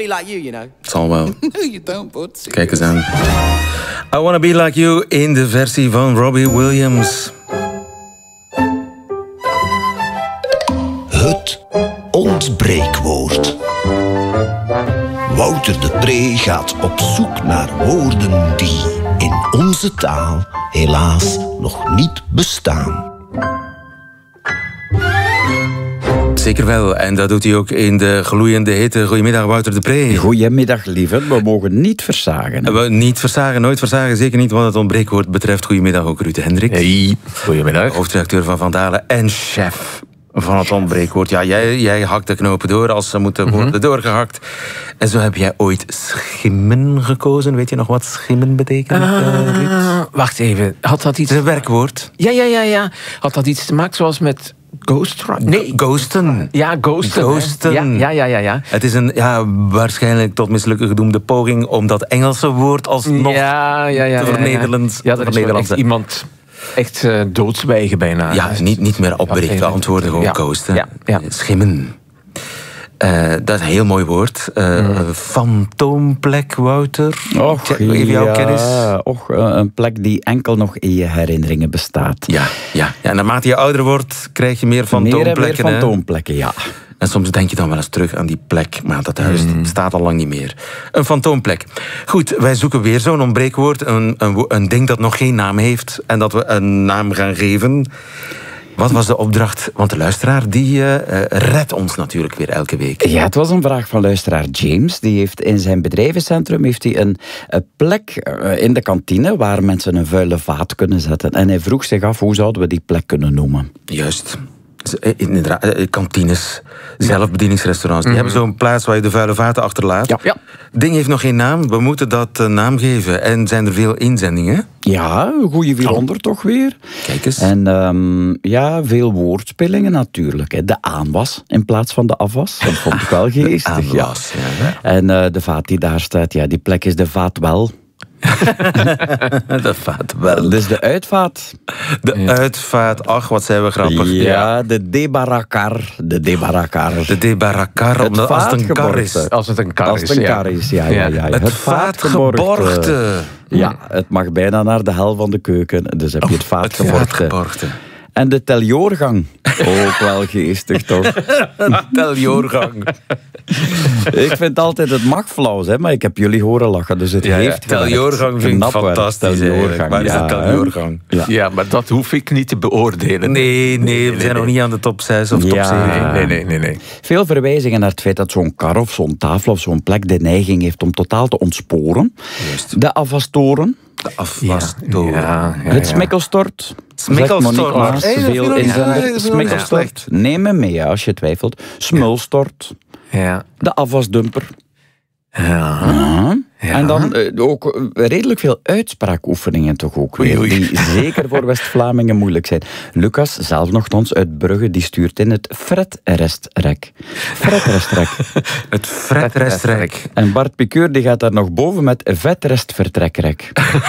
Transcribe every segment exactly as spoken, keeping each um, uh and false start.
be like you, you know. Zal wel. No, you don't, bud. Kijk eens aan. I Wanna Be Like You in de versie van Robbie Williams. Het ontbreekwoord. Wouter de Pre gaat op zoek naar woorden die in onze taal helaas nog niet bestaan. Zeker wel, en dat doet hij ook in de gloeiende hitte. Goedemiddag, Wouter de Pre. Goedemiddag, lieve. We mogen niet versagen. We niet versagen, nooit versagen. Zeker niet wat het ontbreekwoord betreft. Goedemiddag ook Ruud Hendrik. Hey, goedemiddag. Hoofdredacteur van Van Dalen en chef van het ontbreekwoord. Ja, jij, jij hakt de knopen door als ze moeten worden mm-hmm. doorgehakt. En zo heb jij ooit schimmen gekozen. Weet je nog wat schimmen betekent, uh, Ruud? Wacht even, had dat iets... Het is een werkwoord. Ja, ja, ja, ja. Had dat iets te maken zoals met... Ghost Nee, ghosten. Ja, ghosten. Ghosten. Ja, ja, ja, ja, ja. Het is een ja, waarschijnlijk tot mislukken gedoemde poging om dat Engelse woord alsnog ja, ja, ja, te vernederland. Ja, ja. ja er is echt iemand echt uh, doodzwijgen bijna. Ja, niet, niet meer op berichten antwoorden, gewoon ja. ghosten. Ja, ja. Schimmen. Uh, dat is een heel mooi woord. Uh, mm. Fantoomplek, Wouter. Och, even jouw ja, kennis. Och, een plek die enkel nog in je herinneringen bestaat. Ja, ja. ja en naarmate je ouder wordt, krijg je meer fantoomplekken. Meer en meer fantoomplekken, ja. En soms denk je dan wel eens terug aan die plek, maar dat huis mm. bestaat al lang niet meer. Een fantoomplek. Goed, wij zoeken weer zo'n ontbreekwoord. Een, een, een ding dat nog geen naam heeft en dat we een naam gaan geven. Wat was de opdracht? Want de luisteraar die uh, redt ons natuurlijk weer elke week. Ja, het was een vraag van luisteraar James. Die heeft in zijn bedrijvencentrum heeft hij een, een plek uh, in de kantine waar mensen een vuile vaat kunnen zetten. En hij vroeg zich af, hoe zouden we die plek kunnen noemen? Juist. Inderdaad, kantines, zelfbedieningsrestaurants. Die mm-hmm. hebben zo'n plaats waar je de vuile vaten achterlaat. Ja. Ja. Ding heeft nog geen naam. We moeten dat een naam geven. En zijn er veel inzendingen? Ja, een goede vierhonderd oh. toch weer. Kijk eens. En um, ja, veel woordspelingen natuurlijk. Hè. De aanwas in plaats van de afwas. Dat vond ik wel geestig. De aanwas, ja. ja en uh, de vaat die daar staat, ja, die plek is de vaat wel. De vaat wel. Dus de uitvaat. De ja. uitvaat, ach, wat zijn we grappig. Ja, ja. de debarakar. De debarakar. De debarakar, omdat als het een kar is. Als het een kar als is, het een ja. kar is, ja. ja, ja, ja. Het, het vaatgeborgte. Ja, het mag bijna naar de hel van de keuken. Dus heb je het vaatgeborgte. Het vaatgeborgte. En de teljoorgang. Ook wel geestig, toch? Teljoorgang. Ik vind altijd, het mag flauw zijn, maar ik heb jullie horen lachen, dus het ja, heeft ja. Teljoorgang vind ik fantastisch. Teljoorgang, maar ja, is een teljoorgang? Ja. ja, maar dat hoef ik niet te beoordelen. Nee, nee, nee we zijn nee, nog niet aan de top zes of top ja. zeven. Nee, nee, nee, nee. Veel verwijzingen naar het feit dat zo'n kar of zo'n tafel of zo'n plek de neiging heeft om totaal te ontsporen. Juist. De afwastoren. De afwastoren. Ja, ja, ja, het smikkelstort. Smikkelstort. Hey, veel inzender. Smikkelstort. Neem me mee als je twijfelt. Smulstort. Ja. De afwasdumper. Ja. Ja. Ja. En dan uh, ook uh, redelijk veel uitspraakoefeningen toch ook weer, oei, oei. Die zeker voor West-Vlamingen moeilijk zijn. Lucas, zelf nogthans uit Brugge, die stuurt in het fretrestrek. Fretrestrek. Het fretrestrek. En Bart Piqueur die gaat daar nog boven met vetrestvertrekrek.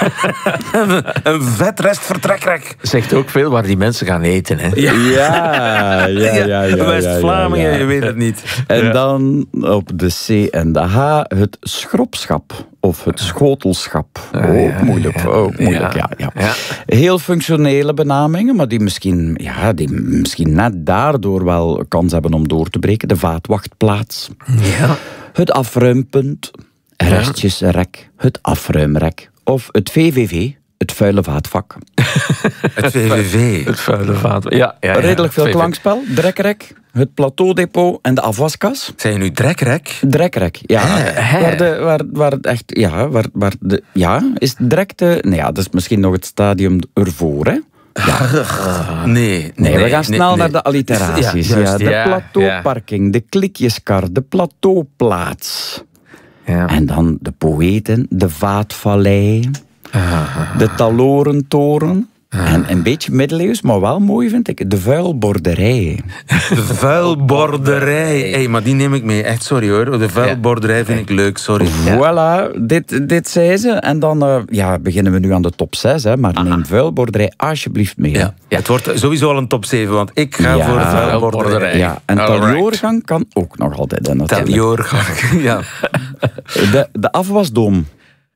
Een vetrestvertrekrek. Zegt ook veel waar die mensen gaan eten, hè? Ja, ja, ja. ja, ja West-Vlamingen, ja, ja. je weet het niet. En ja. dan op de C en de H het schropschap. Of het schotelschap. Ja, ook ja, moeilijk. ja. Ook moeilijk ja. Ja, ja. Ja. Heel functionele benamingen, maar die misschien, ja, die misschien net daardoor wel kans hebben om door te breken. De vaatwachtplaats. Ja. Het afruimpunt. Restjesrek. Het afruimrek. Of het V V V. Het vuile vaatvak. Het V V V. Het vuile vaat. Ja, ja, ja. Redelijk veel V V V. klankspel. Drekrek. Het plateaudepot en de afwaskas. Zijn je nu drekrek? Drekrek, ja. Hè? Waar, de, waar, waar het echt, ja, waar, waar de, ja, is drek de, nee, ja, dat is misschien nog het stadium ervoor, hè? Ja. Uh, nee, nee, nee, we gaan nee, snel nee. naar de alliteraties. Ja, Ja, juist, de ja, plateauparking, de klikjeskar, de plateauplaats. Ja. En dan de poëten, de vaatvallei, Ah. de talorentoren. En een beetje middeleeuws, maar wel mooi vind ik. De vuilborderij. De vuilborderij. Hey, maar die neem ik mee. Echt, sorry hoor. De vuilborderij vind ik leuk, sorry. Voilà, dit, dit zei ze. En dan uh, ja, beginnen we nu aan de top zes. Hè, maar neem vuilborderij alsjeblieft mee. Ja. Ja. Het wordt sowieso al een top zeven, want ik ga Ja, voor de vuilborderij. Ja, en Alright. Taljoorgang kan ook nog altijd. Hè, natuurlijk. Taljoorgang, ja. De, de afwasdoom.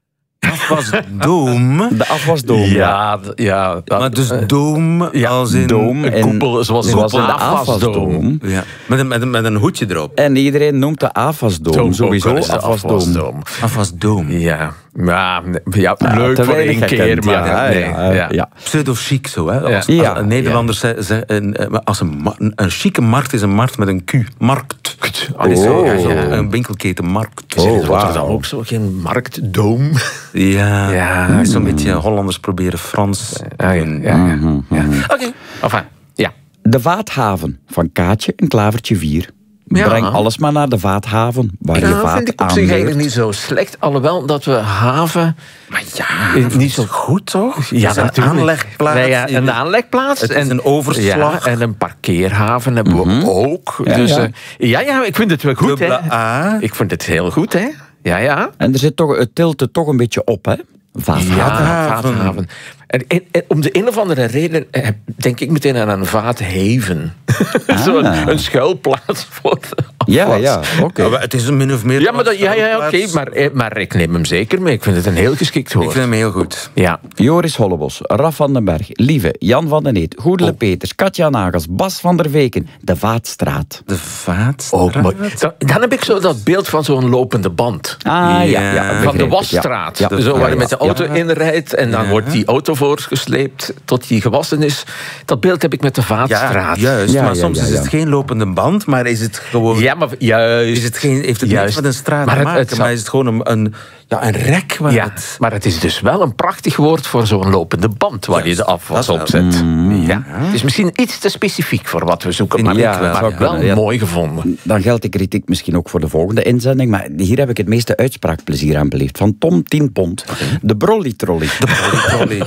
Afwasdoom. De afwasdoom. Ja, d- ja. dat- Maar dus doom ja, als in... Doom Een en- koepel zoals, zoals in de afwasdoom. afwasdoom. Ja. Met, een, met, een, met een hoedje erop. En iedereen noemt de afwasdoom. Doom ook Sowieso wel eens de afwasdoom. afwasdoom. Afwasdoom. Ja, ja, ja, Ja, leuk te voor weinig één keer, herkend, maar ja, nee, ja, ja. ja. Pseudo-chic zo, hè. Als, als Ja. een Nederlander zei, zei- een, als een, ma- een chique markt is een markt met een Q. Markt. Oh, Zo, ja, Oh. ja, een winkelketen markt. Oh, Wordt er wauw. dan ook zo geen marktdoom? Ja, Ja. zo'n beetje Hollanders proberen Frans. Ah, ja, doen. ja, ja. Mhm, ja. Oké, enfin, ja. De vaathaven van Kaatje en Klavertje vier. Ja. Breng alles maar naar de vaathaven, waar je Dat vaat vind ik op zich eigenlijk aanleurt. niet zo slecht. Alhoewel dat we haven... Maar ja, Eh, niet zo goed toch? Ja, Het is een natuurlijk. aanlegplaats. Nee, ja, een aanlegplaats. Het is en, een overslag. Ja, en een parkeerhaven hebben we ook. Ja, dus, ja. eh, ja, ja, ik vind het wel goed. Dubbele Hè. A. Ik vind het heel goed, hè. Ja, ja. En er zit toch, het tilt er toch een beetje op, hè? Vaathaven. Ja, Vaathaven. vaathaven. En, en, en om de een of andere reden eh, denk ik meteen aan een vaathaven. Zo'n een schuilplaats voor de Ja, afwas. ja, oké. Ja, maar het is een min of meer... Ja, maar, dat, ja, ja, oké, schuilplaats. maar, eh, maar ik neem hem zeker mee. Ik vind het een heel geschikt Ik woord. vind hem heel goed. Ja. Joris Hollebos, Raf van den Berg, Lieve, Jan van den Eet, Goedele Peters, Katja Nagels, Bas van der Veken, de Vaatstraat. De vaatstraat. Ook mooi. Dan, dan heb ik zo dat beeld van zo'n lopende band. Ah, ja, ja, Ja. begrijp Van de ik, wasstraat. Ja, ja. Zo Ja, waar je ja, met de auto ja. inrijdt en dan Ja. wordt die auto voorgesleept tot die gewassen is. Dat beeld heb ik met de Ja, vaatstraat. juist. Ja, maar ja, soms ja, is het ja. geen lopende band, maar is het gewoon... Ja, maar juist. Is het geen, heeft het Juist. niks met een straat Maar te het- maken, het zou- maar is het gewoon een, een, ja, een rek waar Ja, het... maar het is dus wel een prachtig woord voor zo'n lopende band waar Juist, je de afwas dat op wel. zet. Ja. Het is misschien iets te specifiek voor wat we zoeken, Vind maar, ik ik wel. maar Zou wel kunnen, ja. mooi gevonden. Dan geldt de kritiek misschien ook voor de volgende inzending, maar hier heb ik het meeste uitspraakplezier aan beleefd. Van Tom tien pond. De Brolly Trolley. Trolley.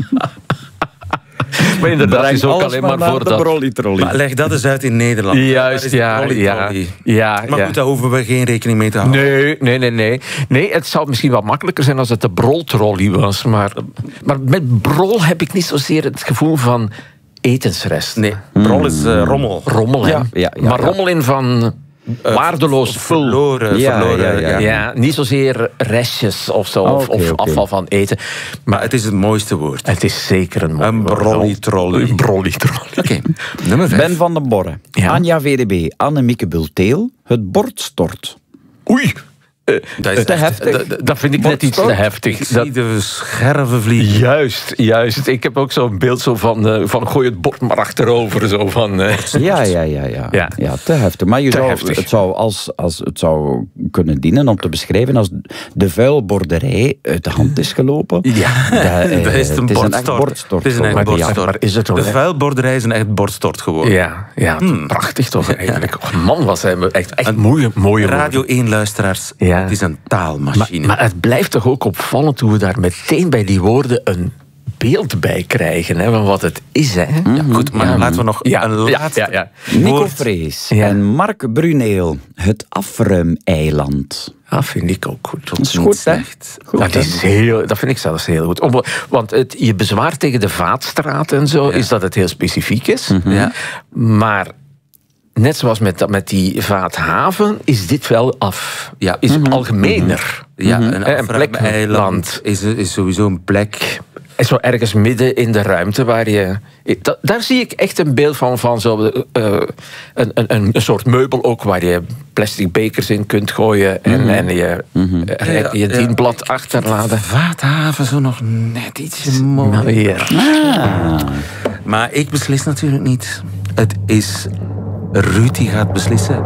Maar inderdaad, Breng is ook alles alleen maar maar naar voor de dat... Brolly Trolley. Maar leg dat eens uit in Nederland. Waar Juist, is de ja, trolley ja, trolley? ja. Maar ja. goed, daar hoeven we geen rekening mee te houden. Nee, nee, nee, nee. Nee, het zou misschien wat makkelijker zijn als het de broltrolley was. Maar, maar met brol heb ik niet zozeer het gevoel van etensrest. Nee, brol is eh, rommel. Rommel, hè. Ja, ja, ja, maar ja. rommel in van waardeloos vul. Verloren, Ja, verloren. ja, ja. Ja, niet zozeer restjes of zo, Oh, of, oké, of oké. afval van eten. Maar het is het mooiste woord. Het is zeker een mooi Een woord. brolly-trolley. Een brolly-trolley. Oké, nummer vijf. Ben van den Borre, Ja. Anja V D B, Annemieke Bulteel, het bord stort. Oei, Dat is Te echt- heftig. dat, dat vind ik net iets te heftig. Ik Dat- zie de scherven vliegen. Juist, juist. Ik heb ook zo'n beeld zo van, eh, van gooi het bord maar achterover. Zo van, eh. Ja, ja, ja, ja. Ja. ja te heftig. Maar je Te zou, heftig. het zou, als, als, het zou kunnen dienen om te beschrijven als de vuilborderij uit de hand is gelopen. Ja, Dat, eh, Dat is een het is een echt bordstort. bordstort. Het is een echt geworden, ja. bordstort. maar is het ook De echt- vuilborderij is een echt bordstort geworden. Ja, ja prachtig toch eigenlijk. Oh, man, was hij echt, echt mooie, mooie Radio woorden. één luisteraars, Ja. het is een Maar, taalmachine. maar het blijft toch ook opvallend hoe we daar meteen bij die woorden een beeld bij krijgen. Hè, van wat het is. Hè. Ja, goed, maar Ja. laten we nog Ja, een ja, laatste ja, ja. Nico woord... Vrees Ja. en Mark Bruneel, het afruimeiland. Dat vind ik ook goed. Dat is Niet goed, hè? slecht. Goed, Dat, hè? is heel, dat vind ik zelfs heel goed. Om- want het, je bezwaar tegen de vaatstraat en zo, is dat het heel specifiek is. Ja. Maar net zoals met, dat- met die vaathaven, is dit wel af. Ja. Is algemener. Ja, een, Een een plek- eiland is, is sowieso een plek. En zo ergens midden in de ruimte waar je... Da- daar zie ik echt een beeld van, van zo, uh, een, een, een soort meubel ook, waar je plastic bekers in kunt gooien en, en je, eh, Ja, je ja. dienblad achterlaten. Vaathaven zo nog net ietsje mooi. Nou, hier. Maar ik beslis natuurlijk niet. Het is Ruud die gaat beslissen.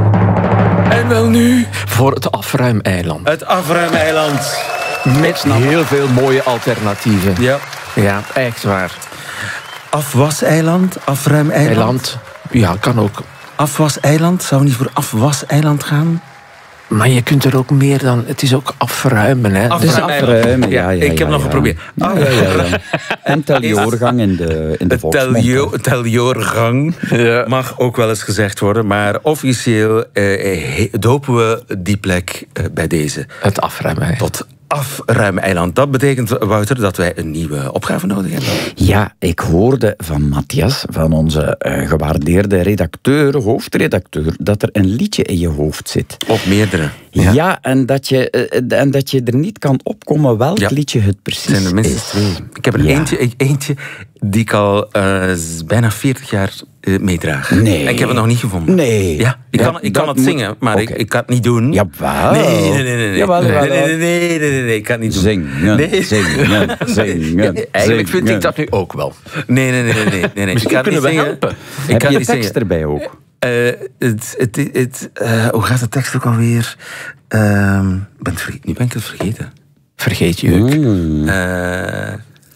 En wel nu voor het afruimeiland. Het afruimeiland. Met heel veel mooie alternatieven. Ja. Ja, echt waar. Afwaseiland, afruimeiland. Eiland, ja, kan ook. Afwaseiland, zou we niet voor afwaseiland gaan? Maar je kunt er ook meer dan... Het is ook afruimen, hè. Afruimen. Dus afruimen, ja, ja, Ik heb ja, nog ja. geprobeerd. Ah, ja, ja, ja. En teljoorgang in de, in de volksmond. Teljo, teljoorgang mag ook wel eens gezegd worden. Maar officieel eh, eh, dopen we die plek eh, bij deze Het afruimen. hè. tot afruimeiland. Dat betekent, Wouter, dat wij een nieuwe opgave nodig hebben. Ja, ik hoorde van Matthias, van onze eh, gewaardeerde redacteur, hoofdredacteur, dat er een liedje in je hoofd zit. Of meerdere. Ja, en, dat je, eh, en dat je er niet kan opkomen welk Ja. liedje het precies Het zijn er minstens is. twee. Ik heb er Ja. eentje, eentje die ik al eh, bijna veertig jaar eh, meedraag. Nee. En ik heb het nog niet gevonden. Nee. Ja, ik Ja, kan, ik kan dat het moet- zingen, maar Oké. ik, ik kan het niet doen. Jawel. Nee, nee, nee, nee. nee. Jawel, jawel. nee, nee, nee, nee, nee, nee, nee, ik kan het niet doen. Zingen, Nee. zingen, zingen. Eigenlijk vind ik zingen. dat nu ook wel. Nee, nee, nee, nee, nee, nee, nee. Misschien ik kan kunnen niet we zingen. helpen. Ik Heb kan je de niet tekst zingen. erbij ook? Eh, het, het, het, eh, hoe gaat de tekst ook alweer? Ehm, ben het verge- nu ben ik het vergeten. Vergeet je ook. Uh,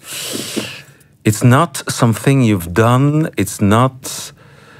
it's not something you've done. It's not.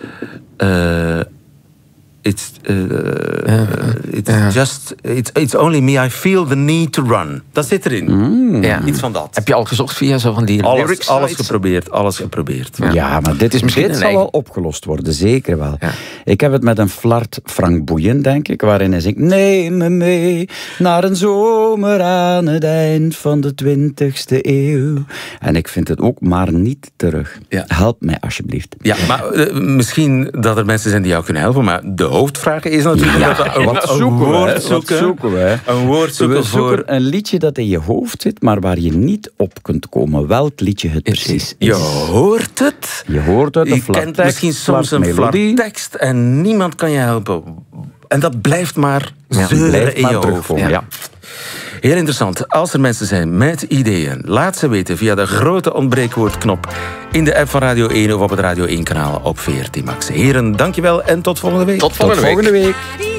Uh, it's. Uh, it's just. It's, it's only me. I feel the need to run. Dat zit erin. Ja. Iets van dat. Heb je al gezocht via zo van die Alles, lyrics alles sites? geprobeerd. Alles geprobeerd. Ja, maar dit, is misschien dit een zal eigen- wel opgelost worden, zeker wel. Ja. Ik heb het met een flart Frank Boeien, denk ik, waarin hij zingt: neem me mee naar een zomer aan het eind van de twintigste eeuw. En ik vind het ook maar niet terug. Ja. Help mij alsjeblieft. Ja, maar eh, misschien dat er mensen zijn die jou kunnen helpen. Maar de hoofdvraag is natuurlijk Ja, dat we een, wat een zoeken we, woord hè? Wat zoeken. zoeken we, hè? Een woord zoeken We zoeken voor. een liedje dat in je hoofd zit, maar waar je niet op kunt komen. Welk liedje het precies is. Je hoort het. Je hoort het, een Je kent flarttekst, misschien soms een flartmelodie. flarttekst en niemand kan je helpen. En dat blijft maar Ja, zeuren blijft in maar je hoofd. terugkomen, ja. Heel interessant. Als er mensen zijn met ideeën, laat ze weten via de grote ontbreekwoordknop in de app van Radio één of op het Radio één kanaal op V R T Max. Heren, dankjewel en tot volgende week. Tot volgende Tot week. volgende week.